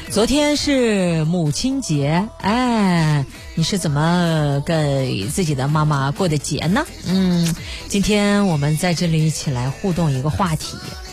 昨天是母亲节，你是怎么给自己的妈妈过的节呢？今天我们在这里一起来互动一个话题，